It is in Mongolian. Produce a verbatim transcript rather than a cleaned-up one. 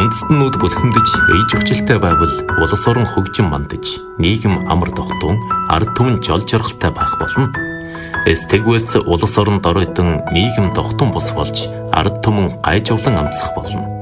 үндэстнүүд бүлхэмдэж ээж өгчлөлтэй байвал улс орон хөгжин мандаж, нийгэм амар тогтун, ард түмэн жол жаргалтай байх болно. Эстэгвэс улс орон доройдон нийгэм тогтун бус болж, ард түмэн гайжавлан амсах болно.